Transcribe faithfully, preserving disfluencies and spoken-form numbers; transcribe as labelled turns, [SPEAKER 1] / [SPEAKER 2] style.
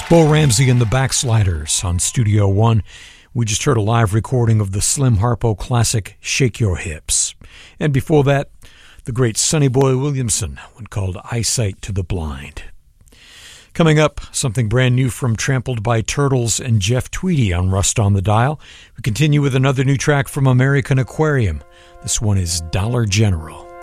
[SPEAKER 1] Bo Ramsey and the Backsliders on Studio One. We just heard a live recording of the Slim Harpo classic Shake Your Hips. And before that, the great Sonny Boy Williamson, one called Eyesight to the Blind. Coming up, something brand new from Trampled by Turtles and Jeff Tweedy on Rust on the Dial. We continue with another new track from American Aquarium. This one is Dollar General.